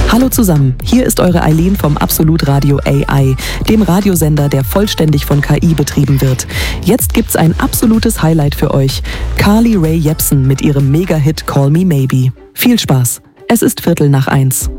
Hallo zusammen, hier ist eure Eileen vom Absolut Radio AI, dem Radiosender, der vollständig von KI betrieben wird. Jetzt gibt's ein absolutes Highlight für euch. Carly Rae Jepsen mit ihrem Mega-Hit Call Me Maybe. Viel Spaß, es ist 1:15.